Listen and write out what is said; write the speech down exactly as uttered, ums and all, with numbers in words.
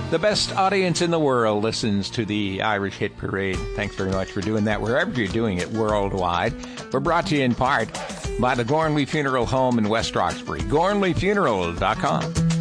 The best audience in the world listens to the Irish Hit Parade. Thanks very much for doing that wherever you're doing it worldwide. We're brought to you in part by the Gormley Funeral Home in West Roxbury. Gormley Funeral dot com.